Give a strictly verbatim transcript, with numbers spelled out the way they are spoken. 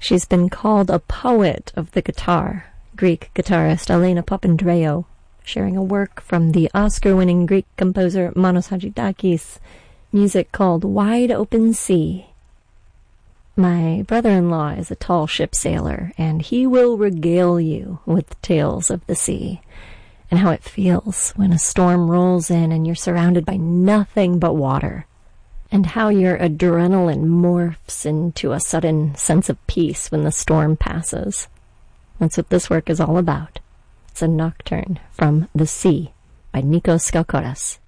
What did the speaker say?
She's been called a poet of the guitar, Greek guitarist Elena Papandreou, sharing a work from the Oscar-winning Greek composer Manos Hadjidakis, music called Wide Open Sea. My brother-in-law is a tall ship sailor, and he will regale you with tales of the sea, and how it feels when a storm rolls in and you're surrounded by nothing but water, and how your adrenaline morphs into a sudden sense of peace when the storm passes. That's what this work is all about. It's a nocturne from The Sea by Nikos Skalkoras.